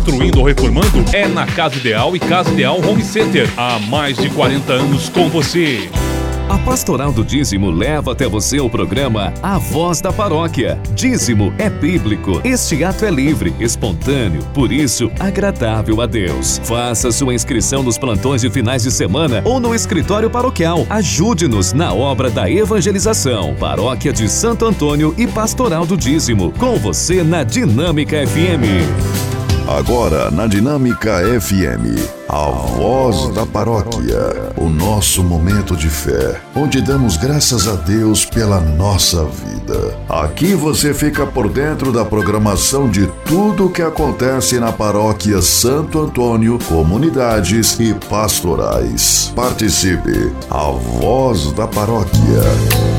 construindo ou reformando? É na Casa Ideal e Casa Ideal Home Center. Há mais de 40 anos com você. A Pastoral do Dízimo leva até você o programa A Voz da Paróquia. Dízimo é bíblico. Este ato é livre, espontâneo, por isso agradável a Deus. Faça sua inscrição nos plantões de finais de semana ou no escritório paroquial. Ajude-nos na obra da evangelização. Paróquia de Santo Antônio e Pastoral do Dízimo. Com você na Dinâmica FM. Agora na Dinâmica FM, a Voz da Paróquia, o nosso momento de fé, onde damos graças a Deus pela nossa vida. Aqui você fica por dentro da programação de tudo o que acontece na Paróquia Santo Antônio, comunidades e pastorais. Participe, a Voz da Paróquia.